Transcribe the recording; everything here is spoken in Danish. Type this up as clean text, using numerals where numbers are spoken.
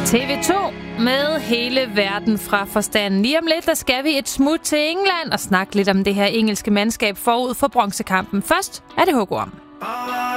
TV2 med hele verden fra forstanden. Lige om lidt, der skal vi et smut til England og snakke lidt om det her engelske mandskab forud for bronzekampen. Først er det hugorm.